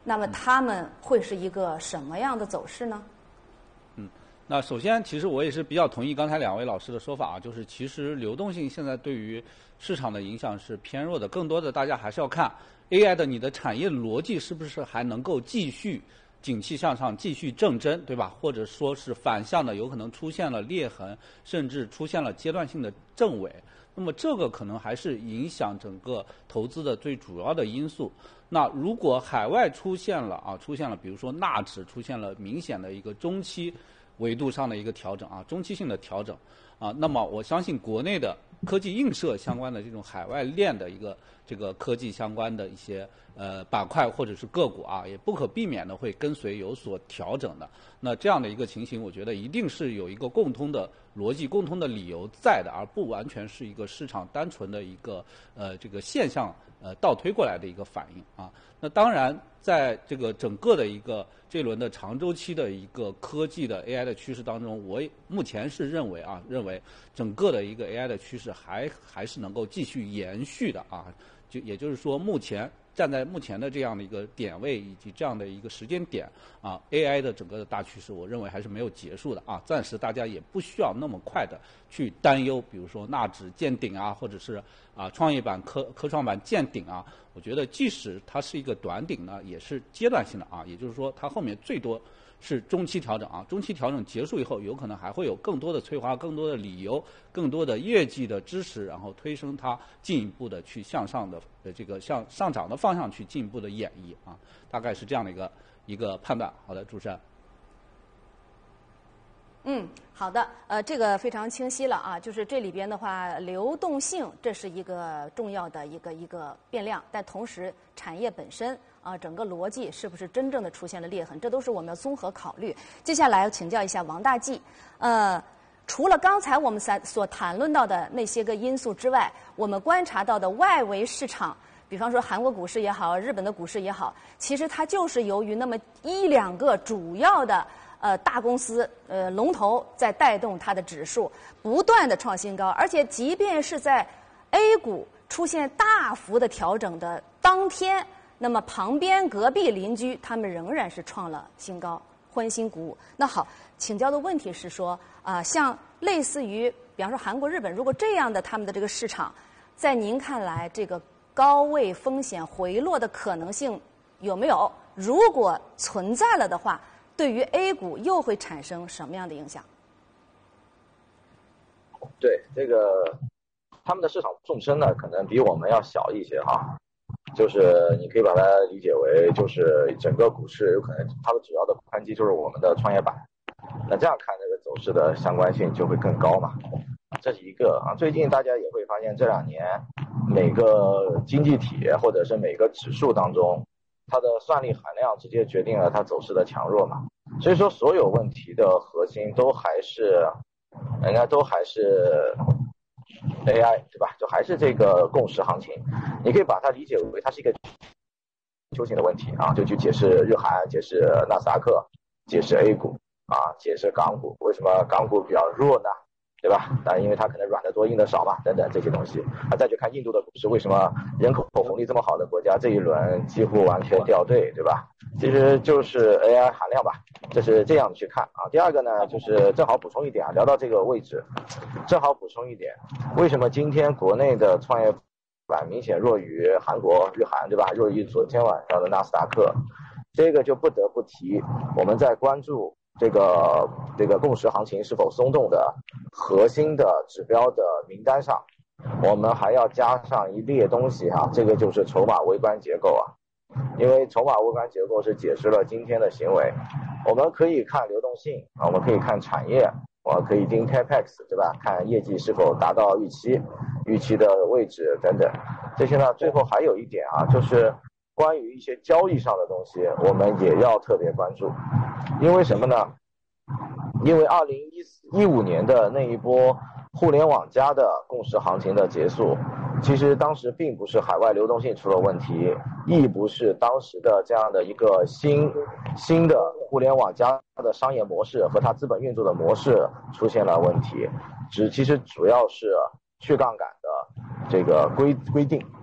那么它们会是一个什么样的走势呢？ 那首先，其实我也是比较同意刚才两位老师的说法啊，就是其实流动性现在对于市场的影响是偏弱的，更多的大家还是要看 AI 的你的产业逻辑是不是还能够继续景气向上，继续正增，对吧？或者说是反向的，有可能出现了裂痕，甚至出现了阶段性的正尾。那么这个可能还是影响整个投资的最主要的因素。那如果海外出现了比如说纳指出现了明显的一个中期维度上的一个调整啊，中期性的调整啊，那么我相信国内的科技映射相关的这种海外链的一个这个科技相关的一些板块或者是个股啊，也不可避免的会跟随有所调整的。那这样的一个情形，我觉得一定是有一个共通的逻辑、共通的理由在的，而不完全是一个市场单纯的一个这个现象倒推过来的一个反应啊。那当然，在这个整个的一个这轮的长周期的一个科技的 AI 的趋势当中，我目前是认为整个的一个 AI 的趋势还是能够继续延续的啊。也就是说，站在目前的这样的一个点位以及这样的一个时间点啊 ，AI 的整个的大趋势，我认为还是没有结束的啊。暂时大家也不需要那么快的去担忧，比如说纳指见顶啊，或者是创业板科创板见顶啊。我觉得即使它是一个短顶呢，也是阶段性的啊，也就是说它后面最多是中期调整啊，中期调整结束以后，有可能还会有更多的催化、更多的理由、更多的业绩的支持，然后推升它进一步的去向上的这个向上涨的方向去进一步的演绎啊，大概是这样的一个判断。好的，主持人。 好的，这个非常清晰了啊，就是这里边的话，流动性这是一个重要的一个变量，但同时产业本身啊，整个逻辑是不是真正的出现了裂痕，这都是我们要综合考虑。接下来请教一下王大纪，除了刚才我们所谈论到的那些个因素之外，我们观察到的外围市场，比方说韩国股市也好，日本的股市也好，其实它就是由于那么一两个主要的大公司龙头在带动它的指数不断的创新高，而且即便是在 A 股出现大幅的调整的当天，那么旁边隔壁邻居他们仍然是创了新高，欢欣鼓舞。那好，请教的问题是说像类似于比方说韩国、日本，如果这样的他们的这个市场，在您看来，这个高位风险回落的可能性有没有？如果存在了的话，对于 A 股又会产生什么样的影响？ 对，这个他们的市场纵深呢，可能比我们要小一些哈。就是你可以把它理解为，就是整个股市有可能它的主要的宽基就是我们的创业板。那这样看这个走势的相关性就会更高嘛。这是一个啊。最近大家也会发现，这2年每个经济体或者是每个指数当中，它的算力含量直接决定了它走势的强弱嘛。所以说所有问题的核心都还是AI 对吧？就还是这个共识行情。你可以把它理解为它是一个球形的问题啊，就去解释日韩，解释纳斯达克，解释 A 股啊，解释港股，为什么港股比较弱呢？对吧？因为它可能软的多硬的少嘛，等等这些东西。再去看印度的股市，为什么人口红利这么好的国家，这一轮几乎完全掉队，对吧？其实就是 AI 含量吧，这是这样去看啊。第二个呢，就是正好补充一点啊，聊到这个位置，正好补充一点，为什么今天国内的创业板明显弱于韩国、日韩，对吧？弱于昨天晚上的纳斯达克，这个就不得不提我们在关注这个共识行情是否松动的核心的指标的名单上，我们还要加上一列东西啊，这个就是筹码微观结构啊。因为筹码微观结构是解释了今天的行为，我们可以看流动性啊，我们可以看产业，我们可以盯 Capex 对吧？看业绩是否达到预期的位置等等。这些呢，最后还有一点啊，就是关于一些交易上的东西，我们也要特别关注。因为什么呢？因为2015年的那一波互联网加的共识行情的结束，其实当时并不是海外流动性出了问题，亦不是当时的这样的一个新的互联网加的商业模式和它资本运作的模式出现了问题，其实主要是去杠杆的这个规定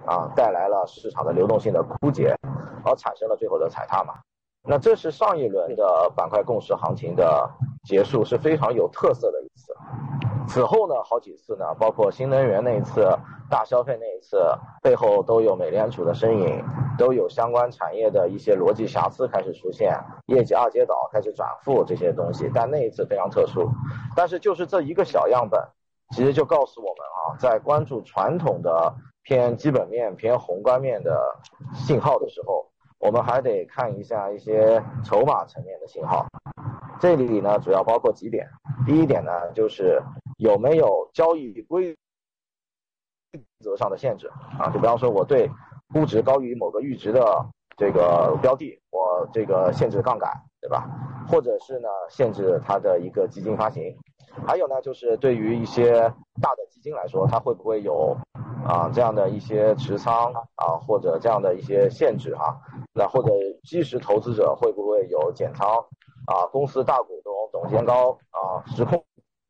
带来了市场的流动性的枯竭，而产生了最后的踩踏嘛。那这是上一轮的板块共识行情的结束，是非常有特色的一次。此后呢，好几次呢，包括新能源那一次、大消费那一次，背后都有美联储的身影，都有相关产业的一些逻辑瑕疵开始出现，业绩二阶倒开始转负这些东西。但那一次非常特殊，但是就是这一个小样本，其实就告诉我们在关注传统的偏基本面、偏宏观面的信号的时候，我们还得看一下一些筹码层面的信号。这里呢，主要包括几点。第一点呢，就是有没有交易规则上的限制就比方说我对估值高于某个阈值的这个标的，我这个限制杠杆，对吧？或者是呢，限制它的一个基金发行。还有呢，就是对于一些大的基金来说，它会不会有这样的一些持仓或者这样的一些限制那或者基石投资者会不会有减仓公司大股东、董监高实控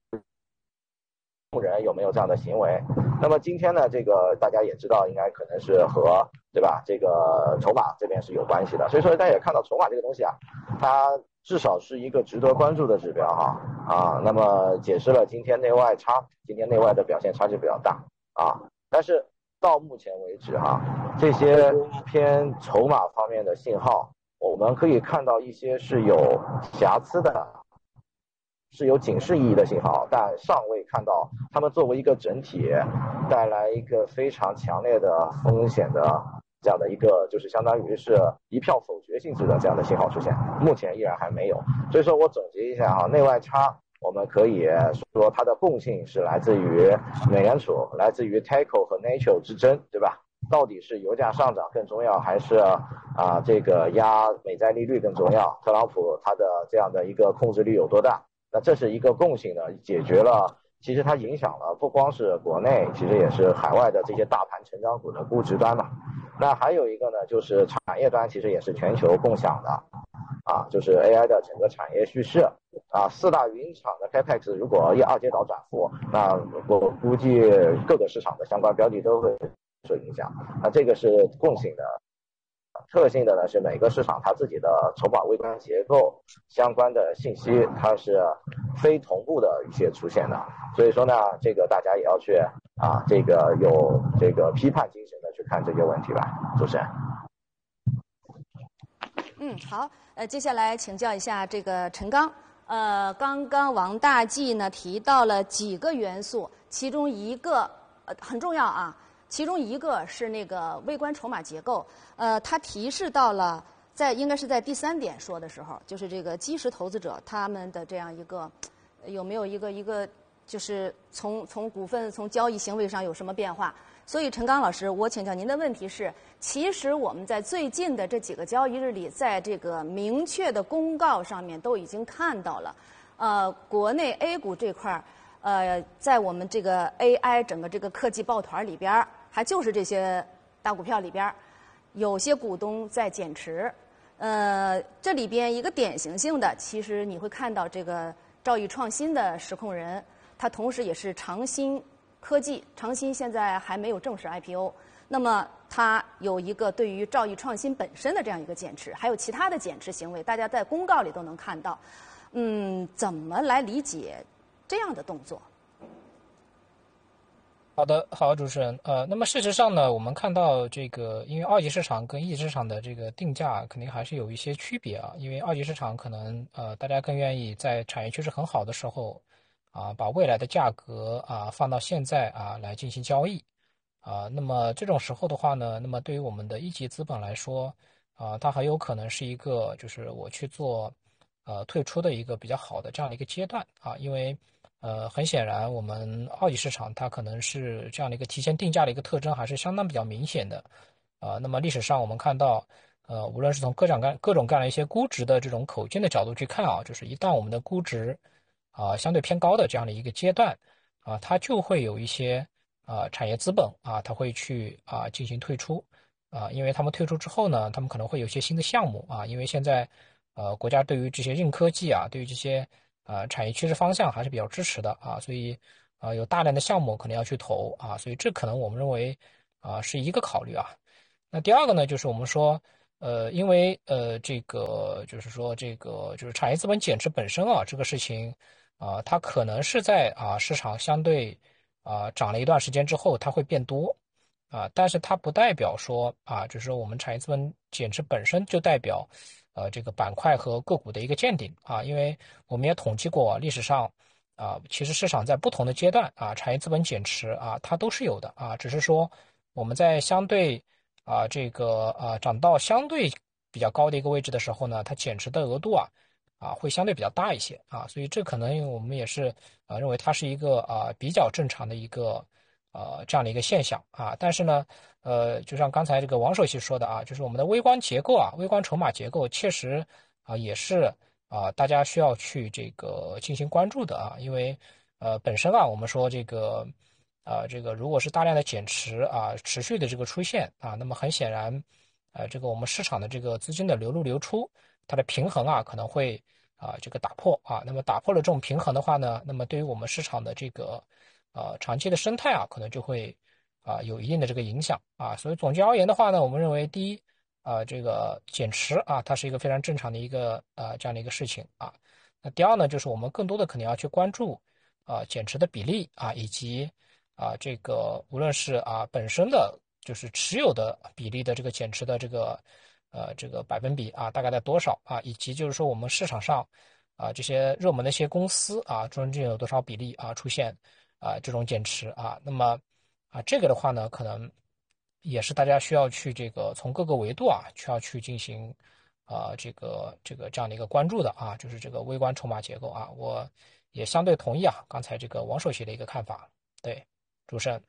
人有没有这样的行为？那么今天呢，这个大家也知道，应该可能是和对吧这个筹码这边是有关系的。所以说大家也看到筹码这个东西它至少是一个值得关注的指标那么解释了今天内外差，今天内外的表现差距比较大但是到目前为止这些偏筹码方面的信号，我们可以看到一些是有瑕疵的，是有警示意义的信号，但尚未看到它们作为一个整体带来一个非常强烈的风险的这样的一个，就是相当于是一票否决性质的这样的信号出现，目前依然还没有。所以说我总结一下内外差，我们可以说它的共性是来自于美联储，来自于 Taco 和 Nature 之争，对吧？到底是油价上涨更重要，还是这个压美债利率更重要？特朗普他的这样的一个控制力有多大？那这是一个共性的，解决了，其实它影响了不光是国内，其实也是海外的这些大盘成长股的估值端嘛。那还有一个呢，就是产业端，其实也是全球共享的就是 AI 的整个产业叙事四大云厂的 Capex 如果二阶倒转负，那我估计各个市场的相关标的都会受影响。那这个是共性的。特性的呢是每个市场它自己的筹码微观结构相关的信息，它是非同步的一些出现的。所以说呢，这个大家也要去这个有这个批判精神的去看这些问题吧。主持人。 好，接下来请教一下这个陈刚。刚刚王大纪呢提到了几个元素，其中一个很重要其中一个是那个微观筹码结构，他提示到了应该是在第3点说的时候，就是这个基石投资者他们的这样一个有没有一个就是从股份从交易行为上有什么变化？所以陈刚老师，我请教您的问题是，其实我们在最近的这几个交易日里，在这个明确的公告上面都已经看到了，国内 A 股这块在我们这个 AI 整个这个科技抱团里边，还就是这些大股票里边，有些股东在减持。这里边一个典型性的，其实你会看到这个兆易创新的实控人，他同时也是长鑫科技，长鑫现在还没有正式 IPO， 那么它有一个对于兆易创新本身的这样一个减持，还有其他的减持行为，大家在公告里都能看到。怎么来理解这样的动作？ 好的，好，主持人。那么事实上呢，我们看到这个，因为二级市场跟一级市场的这个定价肯定还是有一些区别因为二级市场可能大家更愿意在产业趋势很好的时候把未来的价格放到现在来进行交易那么这种时候的话呢，那么对于我们的一级资本来说它很有可能是一个就是我去做退出的一个比较好的这样的一个阶段因为很显然我们二级市场它可能是这样的一个提前定价的一个特征还是相当比较明显的那么历史上我们看到无论是从各种各样的一些估值的这种口径的角度去看就是一旦我们的估值相对偏高的这样的一个阶段它就会有一些产业资本它会去进行退出因为他们退出之后呢，他们可能会有一些新的项目因为现在国家对于这些硬科技对于这些产业趋势方向还是比较支持的所以有大量的项目可能要去投所以这可能我们认为是一个考虑啊。那第二个呢，就是我们说，因为这个就是说这个就是产业资本减持本身啊，这个事情它可能是在市场相对涨了一段时间之后，它会变多但是它不代表说就是说我们产业资本减持本身就代表这个板块和个股的一个见顶因为我们也统计过历史上其实市场在不同的阶段产业资本减持它都是有的只是说我们在相对这个涨到相对比较高的一个位置的时候呢，它减持的额度会相对比较大一些所以这可能我们也是认为它是一个比较正常的一个这样的一个现象但是呢就像刚才这个王首席说的就是我们的微观结构微观筹码结构确实也是大家需要去这个进行关注的因为本身我们说这个这个如果是大量的减持持续的这个出现那么很显然这个我们市场的这个资金的流入流出它的平衡可能会这个打破那么打破了这种平衡的话呢，那么对于我们市场的这个长期的生态可能就会有一定的这个影响所以总结而言的话呢，我们认为第一这个减持它是一个非常正常的一个这样的一个事情那第二呢，就是我们更多的肯定要去关注减持的比例以及这个无论是本身的就是持有的比例的这个减持的这个百分比大概在多少以及就是说我们市场上这些热门的一些公司中间有多少比例出现这种减持那么这个的话呢，可能也是大家需要去这个从各个维度需要去进行这样的一个关注的就是这个微观筹码结构我也相对同意刚才这个王首席的一个看法。对，主持人。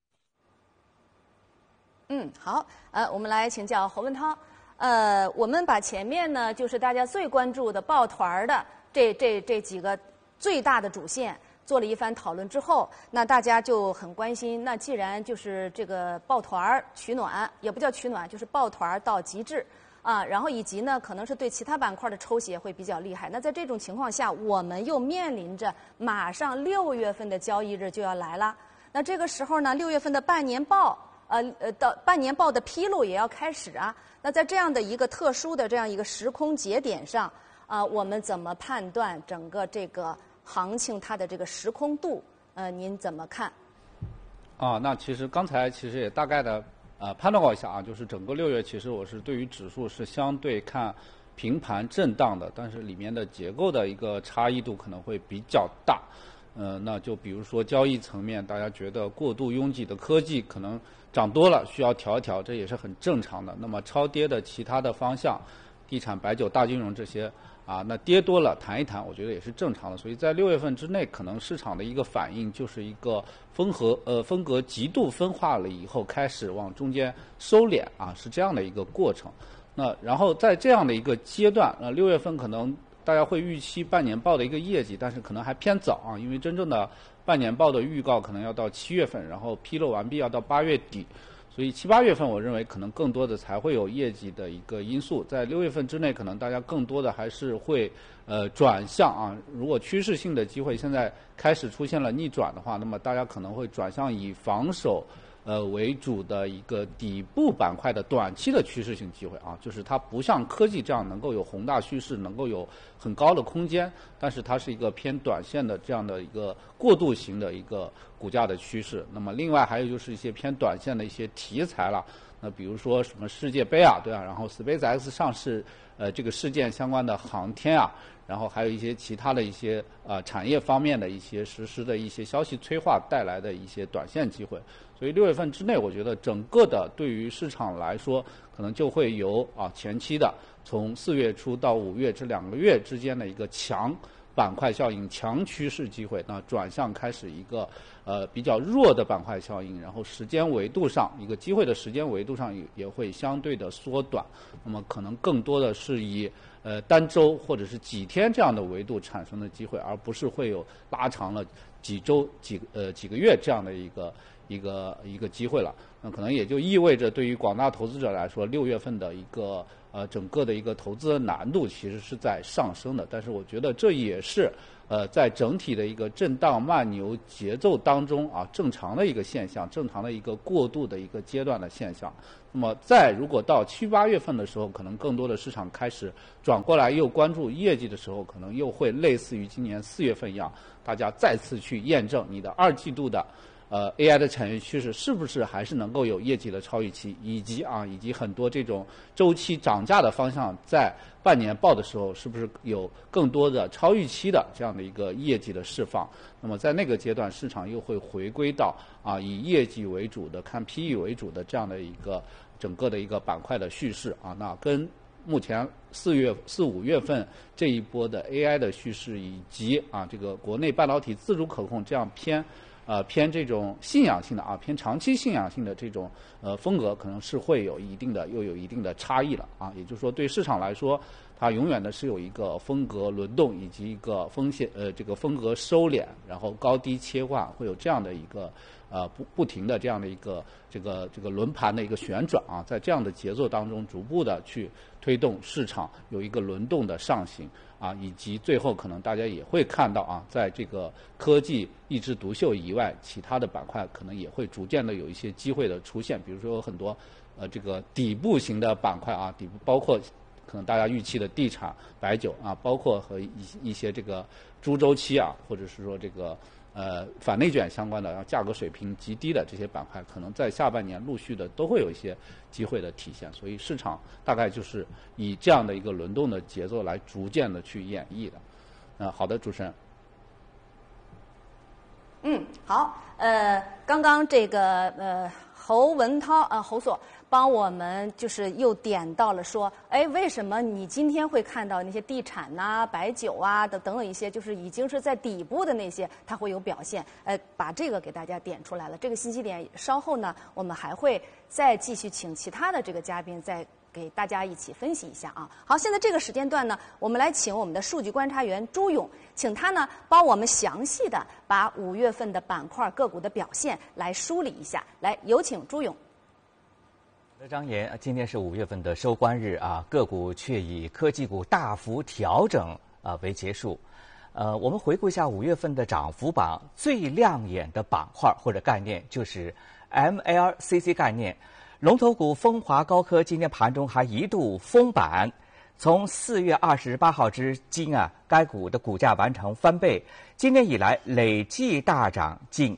好，我们来请教侯文涛。我们把前面呢，就是大家最关注的抱团的这几个最大的主线做了一番讨论之后，那大家就很关心。那既然就是这个抱团取暖，也不叫取暖，就是抱团到极致然后以及呢，可能是对其他板块的抽血会比较厉害。那在这种情况下，我们又面临着马上6月份的交易日就要来了。那这个时候呢，6月份的半年报。到半年报的披露也要开始那在这样的一个特殊的这样一个时空节点上我们怎么判断整个这个行情它的这个时空度？您怎么看？ 那其实刚才也大概的判断过一下就是整个6月其实我是对于指数是相对看平盘震荡的，但是里面的结构的一个差异度可能会比较大。那就比如说交易层面，大家觉得过度拥挤的科技可能涨多了，需要调一调，这也是很正常的。那么超跌的其他的方向，地产、白酒、大金融这些那跌多了谈一谈，我觉得也是正常的。所以在6月份之内，可能市场的一个反应就是一个风格极度分化了以后，开始往中间收敛是这样的一个过程。那然后在这样的一个阶段，6月份可能大家会预期半年报的一个业绩，但是可能还偏早因为真正的半年报的预告可能要到7月份，然后披露完毕要到8月底，所以7、8月份我认为可能更多的才会有业绩的一个因素。在6月份之内，可能大家更多的还是会转向如果趋势性的机会现在开始出现了逆转的话，那么大家可能会转向以防守为主的一个底部板块的短期的趋势性机会就是它不像科技这样能够有宏大趋势，能够有很高的空间，但是它是一个偏短线的这样的一个过渡型的一个股价的趋势。那么另外还有就是一些偏短线的一些题材了，那比如说什么世界杯对然后 SpaceX 上市这个事件相关的航天然后还有一些其他的一些产业方面的一些实时的一些消息催化带来的一些短线机会。所以6月份之内，我觉得整个的对于市场来说，可能就会由前期的从4月初到5月这2个月之间的一个强板块效应、强趋势机会，那转向开始一个比较弱的板块效应，然后时间维度上一个机会的时间维度上也会相对的缩短，那么可能更多的是以单周或者是几天这样的维度产生的机会，而不是会有拉长了几周几个月这样的一个机会了。那可能也就意味着对于广大投资者来说，6月份的一个整个的一个投资的难度其实是在上升的。但是我觉得这也是在整体的一个震荡慢牛节奏当中啊，正常的一个现象，正常的一个过渡的一个阶段的现象。那么如果到7、8月份的时候，可能更多的市场开始转过来又关注业绩的时候，可能又会类似于今年4月份一样，大家再次去验证你的2季度的AI 的产业趋势是不是还是能够有业绩的超预期，以及很多这种周期涨价的方向，在半年报的时候是不是有更多的超预期的这样的一个业绩的释放。那么在那个阶段，市场又会回归到以业绩为主的、看 PE 为主的这样的一个整个的一个板块的叙事那跟目前4、5月份这一波的 AI 的叙事，以及这个国内半导体自主可控这样偏这种信仰性的偏长期信仰性的这种风格，可能是会有一定的差异了也就是说，对市场来说，它永远的是有一个风格轮动以及一个这个风格收敛，然后高低切换，会有这样的一个不停的这样的一个这个轮盘的一个旋转在这样的节奏当中，逐步的去推动市场有一个轮动的上行以及最后可能大家也会看到在这个科技一枝独秀以外，其他的板块可能也会逐渐的有一些机会的出现。比如说有很多这个底部型的板块底部包括可能大家预期的地产、白酒包括和一些这个中周期或者是说这个反内卷相关的，然后价格水平极低的这些板块，可能在下半年陆续的都会有一些机会的体现。所以市场大概就是以这样的一个轮动的节奏来逐渐的去演绎的。好的，主持人。 好，刚刚这个侯文涛侯所帮我们就是又点到了说，为什么你今天会看到那些地产白酒等等一些，就是已经是在底部的那些，它会有表现。把这个给大家点出来了。这个信息点稍后呢，我们还会再继续请其他的这个嘉宾再给大家一起分析一下好，现在这个时间段呢，我们来请我们的数据观察员朱勇，请他呢帮我们详细的把5月份的板块个股的表现来梳理一下。来，有请朱勇。 张岩，今天是5月份的收官日个股却以科技股大幅调整为结束。我们回顾一下5月份的涨幅榜，最亮眼的板块或者概念就是 MLCC 概念。龙头股风华高科今天盘中还一度封板，从4月28号至今该股的股价完成翻倍，今年以来累计大涨近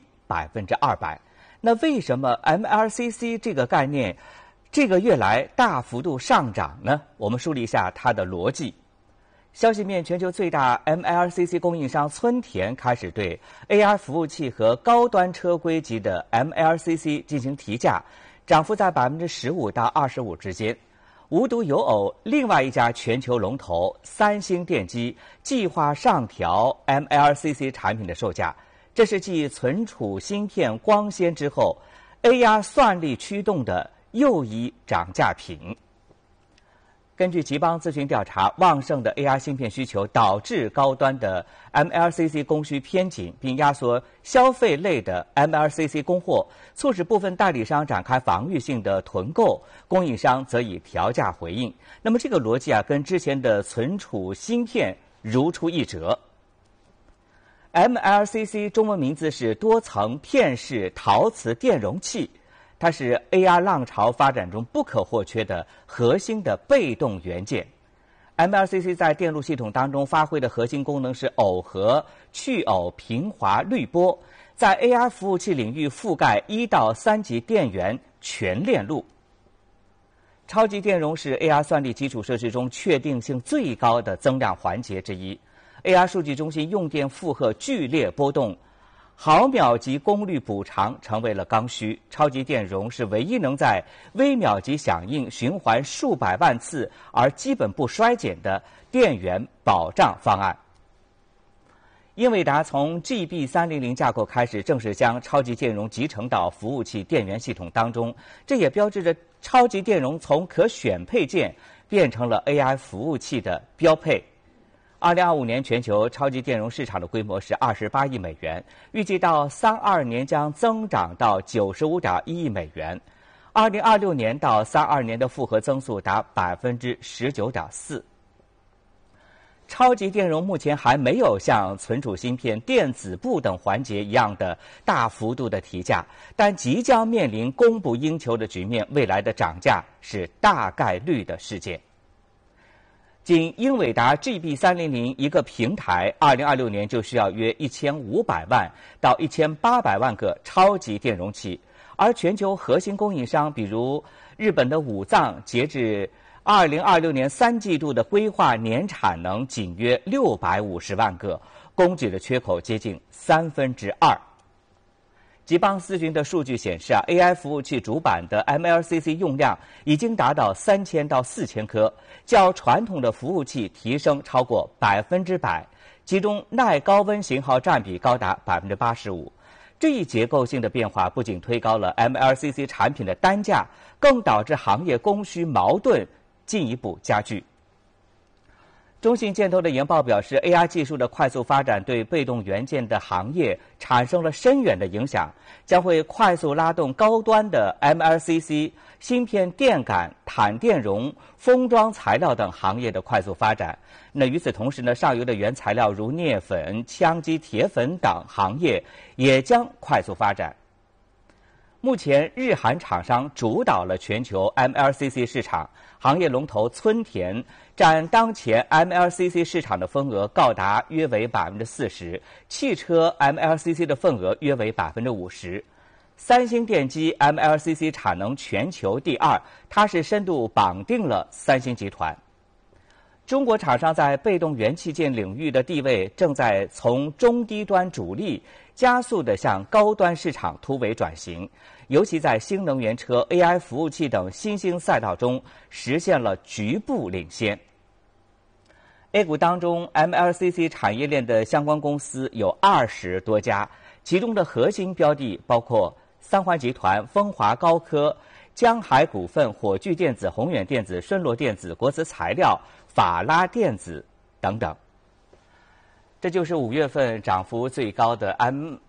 200%。那为什么 MLCC 这个概念这个月来大幅度上涨呢？我们梳理一下它的逻辑。消息面，全球最大 MLCC 供应商村田开始对 AI 服务器和高端车规级的 MLCC 进行提价，涨幅在15%到25%之间。无独有偶，另外一家全球龙头三星电机计划上调 MLCC 产品的售价，这是继存储芯片光纤之后 ，AI 算力驱动的又一涨价品。根据吉邦咨询调查，旺盛的 AI 芯片需求导致高端的 MLCC 供需偏紧，并压缩消费类的 MLCC 供货，促使部分代理商展开防御性的囤购，供应商则以调价回应。那么这个逻辑跟之前的存储芯片如出一辙。MLCC 中文名字是多层片式陶瓷电容器。它是 AI 浪潮发展中不可或缺的核心的被动元件。MLCC 在电路系统当中发挥的核心功能是耦合、去耦、平滑、滤波，在 AI 服务器领域覆盖1到3级电源全链路。超级电容是 AI 算力基础设施中确定性最高的增量环节之一。AI 数据中心用电负荷剧烈波动，毫秒级功率补偿成为了刚需，超级电容是唯一能在微秒级响应循环数百万次而基本不衰减的电源保障方案。英伟达从 GB300 架构开始正式将超级电容集成到服务器电源系统当中，这也标志着超级电容从可选配件变成了 AI 服务器的标配。2025年全球超级电容市场的规模是28亿美元，预计到32年将增长到95.1亿美元。 2026年到32年的复合增速达19.4%。超级电容目前还没有像存储芯片、电子部等环节一样的大幅度的提价，但即将面临供不应求的局面，未来的涨价是大概率的事件。仅英伟达 GB300 一个平台，2026年就需要约1500万到1800万个超级电容器，而全球核心供应商，比如日本的武藏，截至2026年3季度的规划年产能仅约650万个，供给的缺口接近2/3。吉邦咨询的数据显示，AI 服务器主板的 MLCC 用量已经达到3000到4000颗，较传统的服务器提升超过100%，其中耐高温型号占比高达85%。这一结构性的变化不仅推高了 MLCC 产品的单价，更导致行业供需矛盾进一步加剧。中信建投的研报表示 ，AI 技术的快速发展对被动元件的行业产生了深远的影响，将会快速拉动高端的 MLCC、芯片电感、钽电容、封装材料等行业的快速发展。那与此同时呢，上游的原材料如镍粉、羟基铁粉等行业也将快速发展。目前，日韩厂商主导了全球 MLCC 市场，行业龙头村田占当前 MLCC 市场的份额高达约为40%，汽车 MLCC 的份额约为50%。三星电机 MLCC 产能全球第2，它是深度绑定了三星集团。中国厂商在被动元器件领域的地位正在从中低端主力加速地向高端市场突围转型，尤其在新能源车、AI 服务器等新兴赛道中实现了局部领先。A 股当中 MLCC 产业链的相关公司有20多家，其中的核心标的包括三环集团、风华高科、江海股份、火炬电子、宏远电子、顺洛电子、国资材料、法拉电子等等。这就是5月份涨幅最高的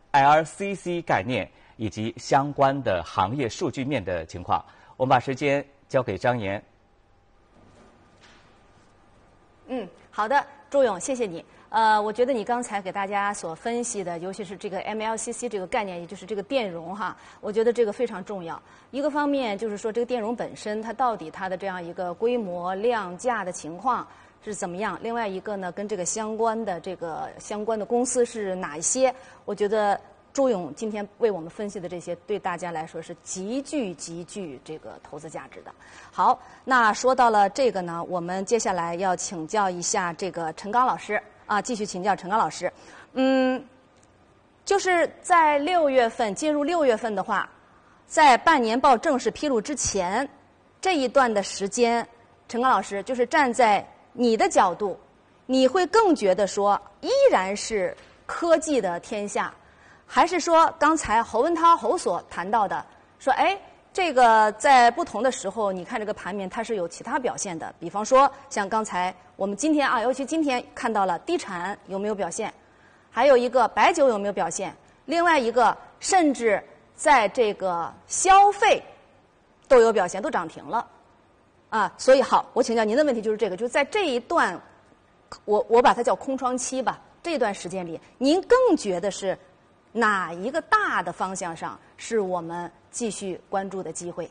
MLCC 概念以及相关的行业数据面的情况。我们把时间交给张岩。 好的，周勇，谢谢你。我觉得你刚才给大家所分析的，尤其是这个 MLCC 这个概念，也就是这个电容哈，我觉得这个非常重要。一个方面就是说，这个电容本身它到底它的这样一个规模、量价的情况是怎么样？另外一个呢，跟这个相关的公司是哪一些？我觉得周勇今天为我们分析的这些，对大家来说是极具这个投资价值的。好，那说到了这个呢，我们接下来要请教一下这个陈刚老师啊，继续请教陈刚老师。就是在6月份进入6月份的话，在半年报正式披露之前这一段的时间，陈刚老师就是站在你的角度，你会更觉得说依然是科技的天下，还是说刚才侯文涛侯所谈到的，说这个在不同的时候，你看这个盘面它是有其他表现的，比方说像刚才我们今天尤其今天看到了地产有没有表现，还有一个白酒有没有表现，另外一个甚至在这个消费都有表现，都涨停了啊。所以好，我请教您的问题就是这个，就是在这一段我把它叫空窗期吧，这段时间里，您更觉得是哪一个大的方向上是我们继续关注的机会？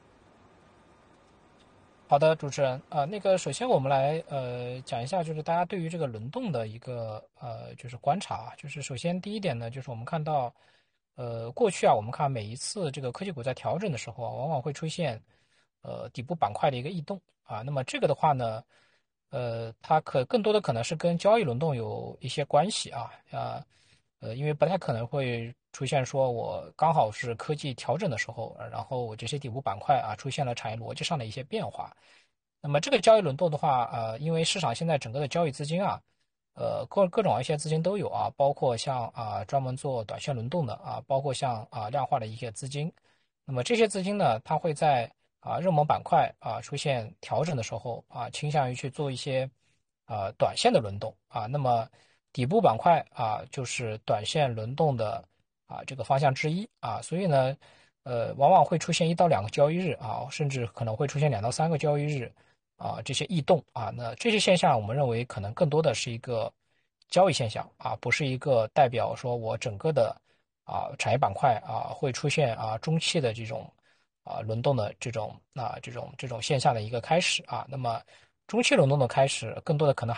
好的，主持人，首先我们来讲一下，就是大家对于这个轮动的一个就是观察，就是首先第一点呢，就是我们看到过去我们看每一次这个科技股在调整的时候往往会出现底部板块的一个异动啊，那么这个的话呢，它更多的可能是跟交易轮动有一些关系因为不太可能会出现说我刚好是科技调整的时候，然后我这些底部板块出现了产业逻辑上的一些变化。那么这个交易轮动的话，因为市场现在整个的交易资金各种一些资金都有包括像专门做短线轮动的包括像量化的一些资金。那么这些资金呢，它会在热门板块出现调整的时候倾向于去做一些短线的轮动那么底部板块就是短线轮动的这个方向之一所以呢往往会出现1到2个交易日啊，甚至可能会出现2到3个交易日啊，这些异动啊，那这些现象我们认为可能更多的是一个交易现象啊，不是一个代表说我整个的产业板块会出现中期的这种轮动的这种现象的一个开始啊。那么中期轮动的开始，更多的可能